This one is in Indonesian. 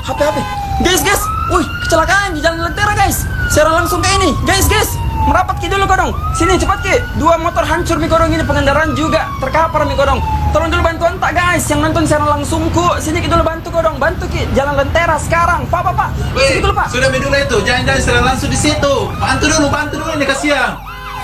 HP. Guys. Wih, kecelakaan di jalan Lentera, guys. Serang langsung ke ini. Guys. Merapat ki dulu kodong. Sini cepat ki. 2 motor hancur mi kodong ini, pengendaraan juga terkapar mi kodong. Tolong dulu bantuan tak guys, yang nonton serang langsung ku. Sini ki dulu bantu kodong, bantu ki. Jalan Lentera sekarang. Pak. Sini dulu, Pak. Sudah dulu itu, jangan serang langsung di situ. Bantu dulu ini kasihan.